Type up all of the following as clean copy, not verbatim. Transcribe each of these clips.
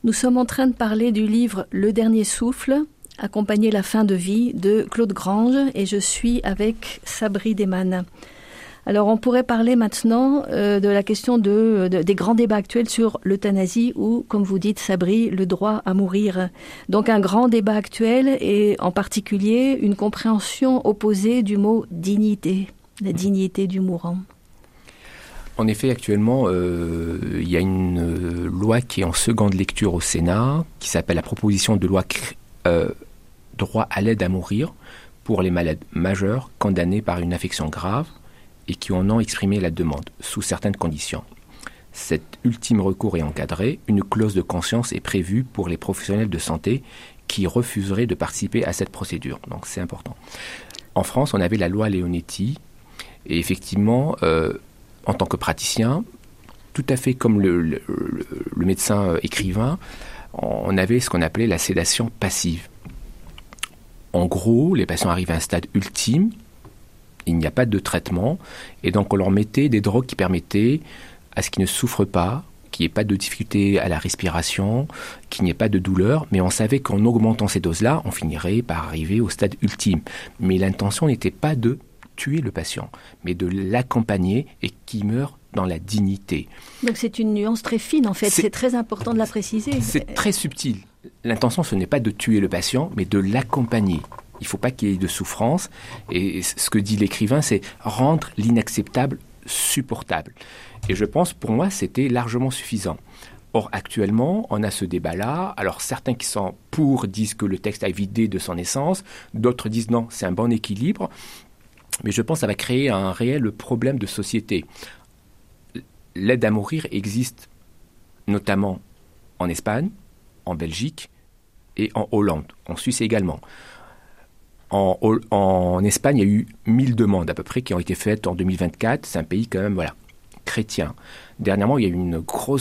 Nous sommes en train de parler du livre Le Dernier Souffle, accompagner la fin de vie de Claude Grange, et je suis avec Sabri Desmanes. Alors on pourrait parler maintenant de la question des grands débats actuels sur l'euthanasie ou, comme vous dites Sabri, le droit à mourir. Donc un grand débat actuel et en particulier une compréhension opposée du mot dignité, la dignité du mourant. En effet, actuellement, il y a une loi qui est en seconde lecture au Sénat, qui s'appelle la proposition de loi droit à l'aide à mourir pour les malades majeurs condamnés par une affection grave et qui en ont exprimé la demande, sous certaines conditions. Cet ultime recours est encadré. Une clause de conscience est prévue pour les professionnels de santé qui refuseraient de participer à cette procédure. Donc c'est important. En France, on avait la loi Leonetti, et effectivement, en tant que praticien, tout à fait comme le médecin écrivain, on avait ce qu'on appelait la sédation passive. En gros, les patients arrivent à un stade ultime, il n'y a pas de traitement, et donc on leur mettait des drogues qui permettaient à ce qu'ils ne souffrent pas, qu'il n'y ait pas de difficulté à la respiration, qu'il n'y ait pas de douleur, mais on savait qu'en augmentant ces doses-là, on finirait par arriver au stade ultime. Mais l'intention n'était pas de tuer le patient, mais de l'accompagner et qu'il meure dans la dignité. Donc c'est une nuance très fine en fait, c'est très important de la préciser. C'est très subtil. L'intention, ce n'est pas de tuer le patient, mais de l'accompagner. Il ne faut pas qu'il y ait de souffrance. Et ce que dit l'écrivain, c'est rendre l'inacceptable supportable. Et je pense, pour moi, c'était largement suffisant. Or, actuellement, on a ce débat-là. Alors, certains qui sont pour disent que le texte a vidé de son essence. D'autres disent non, c'est un bon équilibre. Mais je pense que ça va créer un réel problème de société. L'aide à mourir existe notamment en Espagne, en Belgique et en Hollande, en Suisse également. En Espagne, il y a eu 1000 demandes à peu près qui ont été faites en 2024. C'est un pays quand même chrétien. Dernièrement, il y a eu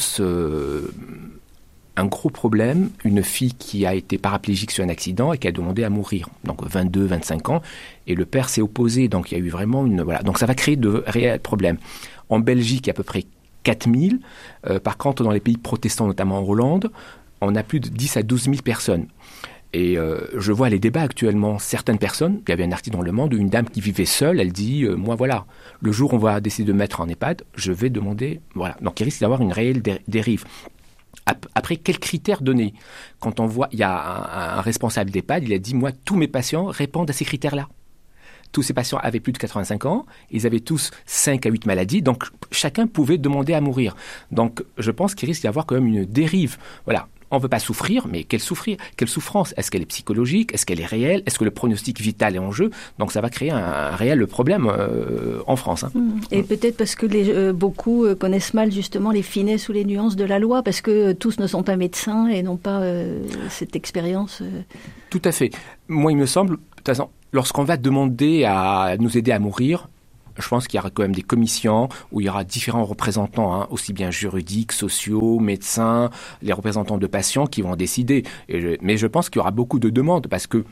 un gros problème. Une fille qui a été paraplégique sur un accident et qui a demandé à mourir. Donc 22, 25 ans. Et le père s'est opposé. Donc il y a eu vraiment Donc ça va créer de réels problèmes. En Belgique, il y a à peu près 4000. Par contre, dans les pays protestants, notamment en Hollande, on a plus de 10 à 12 000 personnes. Et je vois les débats actuellement. Certaines personnes, il y avait un article dans Le Monde, une dame qui vivait seule, elle dit moi voilà, le jour où on va décider de me mettre en EHPAD, je vais demander, voilà. Donc il risque d'avoir une réelle dérive. Après, quels critères donner? Quand on voit, il y a un responsable d'EHPAD, il a dit moi, tous mes patients répondent à ces critères-là. Tous ces patients avaient plus de 85 ans, ils avaient tous 5 à 8 maladies, donc chacun pouvait demander à mourir. Donc je pense qu'il risque d'y avoir quand même une dérive. Voilà. On ne veut pas souffrir, mais quelle souffrance? Est-ce qu'elle est psychologique? Est-ce qu'elle est réelle? Est-ce que le pronostic vital est en jeu? Donc ça va créer un réel problème en France. Hein. Et peut-être parce que beaucoup connaissent mal justement les finesses ou les nuances de la loi, parce que tous ne sont pas médecins et n'ont pas cette expérience. Tout à fait. Moi, il me semble, de toute façon, lorsqu'on va demander à nous aider à mourir, je pense qu'il y aura quand même des commissions où il y aura différents représentants, aussi bien juridiques, sociaux, médecins, les représentants de patients qui vont décider. Mais je pense qu'il y aura beaucoup de demandes parce que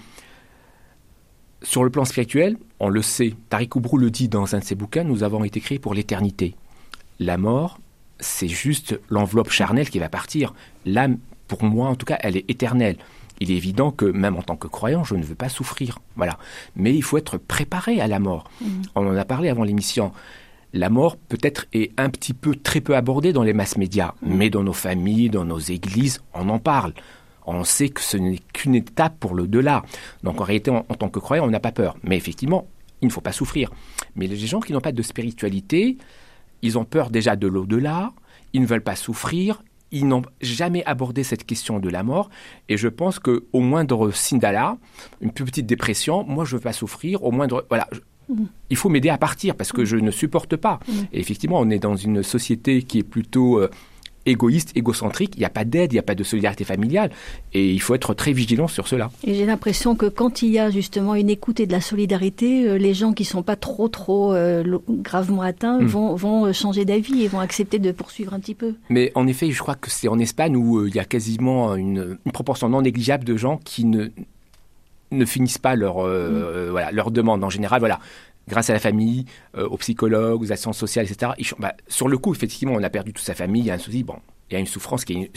sur le plan spirituel, on le sait, Tariq Oubrou le dit dans un de ses bouquins, nous avons été créés pour l'éternité. La mort, c'est juste l'enveloppe charnelle qui va partir. L'âme, pour moi en tout cas, elle est éternelle. Il est évident que, même en tant que croyant, je ne veux pas souffrir. Voilà. Mais il faut être préparé à la mort. On en a parlé avant l'émission. La mort, peut-être, est un petit peu, très peu abordée dans les masses médias. Mais dans nos familles, dans nos églises, on en parle. On sait que ce n'est qu'une étape pour l'au-delà. Donc, en réalité, en tant que croyant, on n'a pas peur. Mais effectivement, il ne faut pas souffrir. Mais les gens qui n'ont pas de spiritualité, ils ont peur déjà de l'au-delà. Ils ne veulent pas souffrir. Ils n'ont jamais abordé cette question de la mort. Et je pense qu'au moindre signe d'alarme, une plus petite dépression, moi je ne veux pas souffrir, au moindre... Voilà, il faut m'aider à partir parce que je ne supporte pas. Et effectivement, on est dans une société qui est plutôt égoïste, égocentrique. Il n'y a pas d'aide, il n'y a pas de solidarité familiale. Et il faut être très vigilant sur cela. Et j'ai l'impression que quand il y a justement une écoute et de la solidarité, les gens qui ne sont pas trop gravement atteints vont changer d'avis et vont accepter de poursuivre un petit peu. Mais en effet, je crois que c'est en Espagne où il y a quasiment une proportion non négligeable de gens qui ne finissent pas leur demande. En général, voilà. Grâce à la famille, aux psychologues, aux assistantes sociales, etc. Sur le coup, effectivement, on a perdu toute sa famille, il y a un souci, il y a une souffrance qui est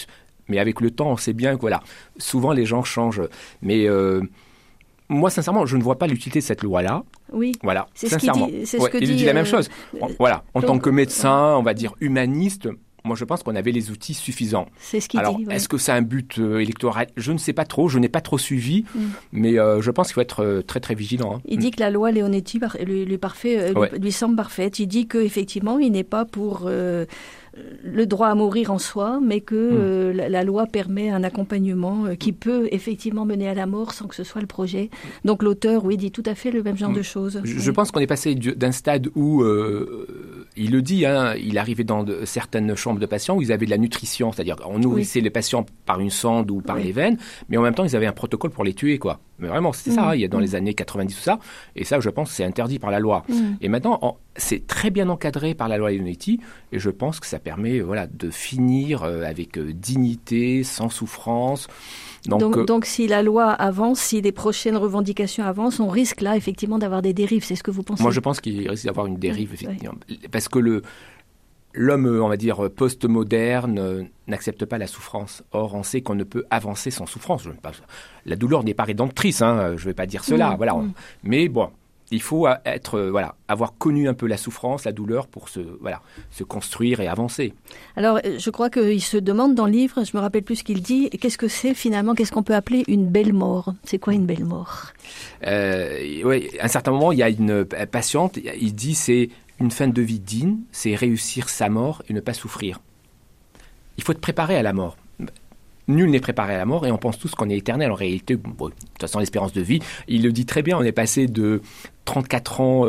Mais avec le temps, on sait bien que voilà, souvent les gens changent. Mais moi, sincèrement, je ne vois pas l'utilité de cette loi-là. Oui, voilà, c'est ce qu'il dit. C'est ce que il dit la même chose. Voilà, en tant que médecin, on va dire humaniste, moi je pense qu'on avait les outils suffisants. C'est ce qu'il dit. Ouais. Est-ce que c'est un but électoral ? Je ne sais pas trop, je n'ai pas trop suivi, mais je pense qu'il faut être très très vigilant. Hein. Il dit que la loi Leonetti lui semble parfaite. Il dit qu'effectivement, il n'est pas pour le droit à mourir en soi, mais que la loi permet un accompagnement qui peut effectivement mener à la mort sans que ce soit le projet. Donc l'auteur, oui, dit tout à fait le même genre de choses. Je pense qu'on est passé d'un stade où, il le dit, hein, il arrivait dans certaines chambres de patients où ils avaient de la nutrition, c'est-à-dire on nourrissait les patients par une sonde ou par les veines, mais en même temps ils avaient un protocole pour les tuer, quoi. Mais vraiment, c'était ça, hein, il y a dans les années 90 tout ça, et ça, je pense, c'est interdit par la loi. Et maintenant, c'est très bien encadré par la loi Leonetti, et je pense que ça permet, de finir avec dignité, sans souffrance. Donc, si la loi avance, si les prochaines revendications avancent, on risque là, effectivement, d'avoir des dérives. C'est ce que vous pensez ? Moi, je pense qu'il risque d'avoir une dérive, effectivement. Parce que l'homme, on va dire, post-moderne, n'accepte pas la souffrance. Or, on sait qu'on ne peut avancer sans souffrance. La douleur n'est pas rédemptrice, hein, je ne vais pas dire cela. Mais bon, il faut avoir connu un peu la souffrance, la douleur pour se construire et avancer. Alors, je crois qu'il se demande dans le livre, je me rappelle plus ce qu'il dit, qu'est-ce que c'est finalement, qu'est-ce qu'on peut appeler une belle mort ? C'est quoi une belle mort ? À un certain moment, il y a une patiente, il dit c'est une fin de vie digne, c'est réussir sa mort et ne pas souffrir. Il faut être préparé à la mort. Nul n'est préparé à la mort et on pense tous qu'on est éternel. En réalité, de toute façon, l'espérance de vie, il le dit très bien, on est passé de 34 ans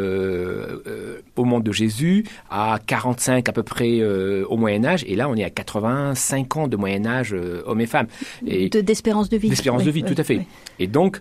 au moment de Jésus à 45 à peu près au Moyen-Âge, et là on est à 85 ans de Moyen-Âge, hommes et femmes. D'espérance de vie. D'espérance de vie, tout à fait. Et donc,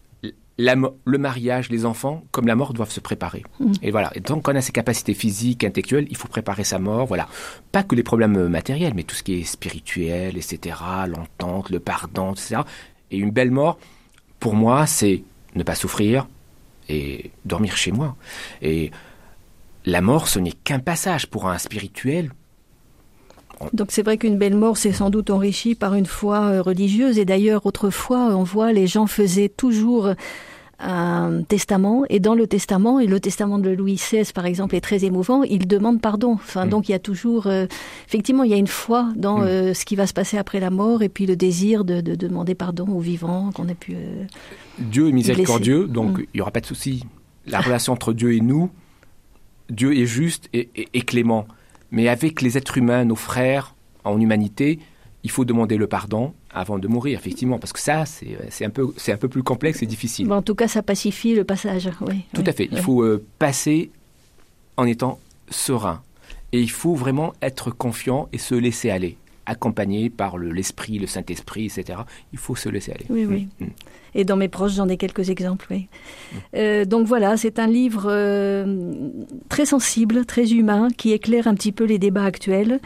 le mariage, les enfants, comme la mort, doivent se préparer. Et voilà. Et donc, quand on a ses capacités physiques, intellectuelles, il faut préparer sa mort. Voilà. Pas que les problèmes matériels, mais tout ce qui est spirituel, etc., l'entente, le pardon, etc. Et une belle mort, pour moi, c'est ne pas souffrir et dormir chez moi. Et la mort, ce n'est qu'un passage pour un spirituel. Donc c'est vrai qu'une belle mort, c'est sans doute enrichi par une foi religieuse. Et d'ailleurs, autrefois, on voit les gens faisaient toujours un testament. Et dans le testament, et le testament de Louis XVI, par exemple, est très émouvant, il demande pardon. Enfin, donc il y a toujours... effectivement, il y a une foi dans ce qui va se passer après la mort et puis le désir de demander pardon aux vivants qu'on ait pu... Dieu est miséricordieux, donc il n'y aura pas de souci. La relation entre Dieu et nous, Dieu est juste et clément. Mais avec les êtres humains, nos frères, en humanité, il faut demander le pardon avant de mourir, effectivement, parce que ça, c'est un peu plus complexe et difficile. En tout cas, ça pacifie le passage, oui. Tout à fait. Il faut passer en étant serein. Et il faut vraiment être confiant et se laisser aller, accompagné par l'esprit, le Saint-Esprit, etc. Il faut se laisser aller. Oui. Et dans mes proches, j'en ai quelques exemples, oui. Donc voilà, c'est un livre très sensible, très humain, qui éclaire un petit peu les débats actuels,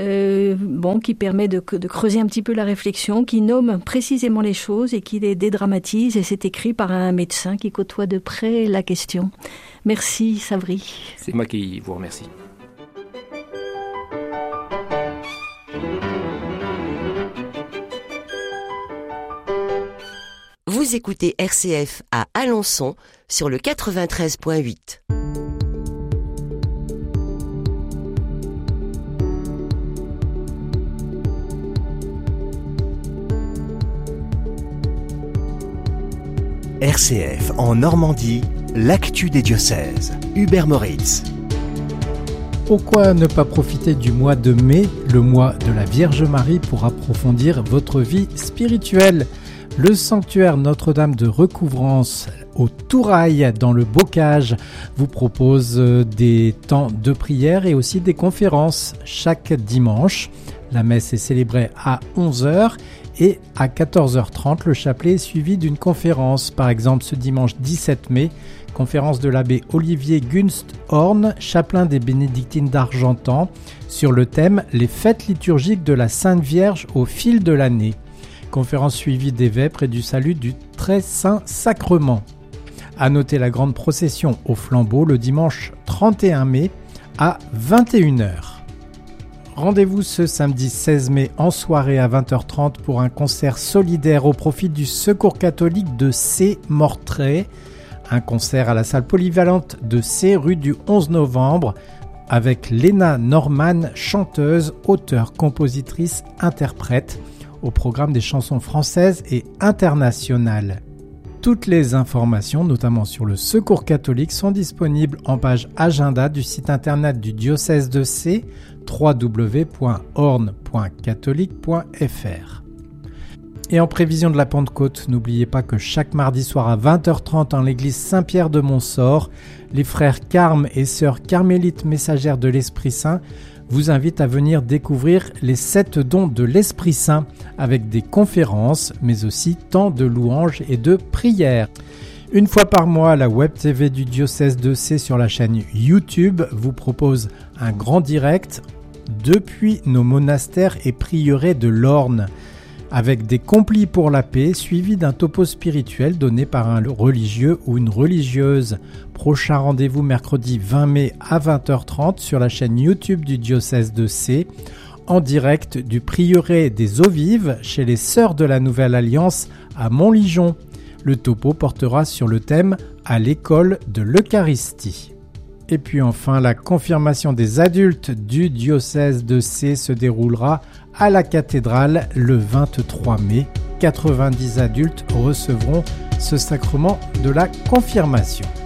qui permet de creuser un petit peu la réflexion, qui nomme précisément les choses et qui les dédramatise. Et c'est écrit par un médecin qui côtoie de près la question. Merci, Sabri. C'est moi qui vous remercie. Vous écoutez RCF à Alençon sur le 93.8. RCF en Normandie, l'actu des diocèses. Hubert Moritz. Pourquoi ne pas profiter du mois de mai, le mois de la Vierge Marie, pour approfondir votre vie spirituelle ? Le sanctuaire Notre-Dame de Recouvrance au Tourail, dans le Bocage, vous propose des temps de prière et aussi des conférences chaque dimanche. La messe est célébrée à 11h et à 14h30, le chapelet est suivi d'une conférence. Par exemple, ce dimanche 17 mai, conférence de l'abbé Olivier Gunst-Horn, chapelain des Bénédictines d'Argentan, sur le thème « Les fêtes liturgiques de la Sainte Vierge au fil de l'année ». Conférence suivie des vêpres et du salut du Très Saint Sacrement. À noter la grande procession au flambeau le dimanche 31 mai à 21h. Rendez-vous ce samedi 16 mai en soirée à 20h30 pour un concert solidaire au profit du Secours catholique de C. Mortray. Un concert à la salle polyvalente de C, rue du 11 novembre, avec Léna Norman, chanteuse, auteure, compositrice, interprète, au programme des chansons françaises et internationales. Toutes les informations, notamment sur le Secours catholique, sont disponibles en page agenda du site internet du diocèse de C, www.orne.catholique.fr. Et en prévision de la Pentecôte, n'oubliez pas que chaque mardi soir à 20h30 en l'église Saint-Pierre de Montsort, les frères Carme et sœurs carmélites messagères de l'Esprit Saint vous invitent à venir découvrir les 7 dons de l'Esprit Saint avec des conférences, mais aussi temps de louanges et de prières. Une fois par mois, la Web TV du diocèse de C sur la chaîne YouTube vous propose un grand direct depuis nos monastères et prieurés de l'Orne, avec des complis pour la paix suivis d'un topo spirituel donné par un religieux ou une religieuse. Prochain rendez-vous mercredi 20 mai à 20h30 sur la chaîne YouTube du diocèse de C, en direct du prieuré des Eaux Vives chez les Sœurs de la Nouvelle Alliance à Montligeon. Le topo portera sur le thème « À l'école de l'Eucharistie ». Et puis enfin, la confirmation des adultes du diocèse de C se déroulera à la cathédrale le 23 mai. 90 adultes recevront ce sacrement de la confirmation.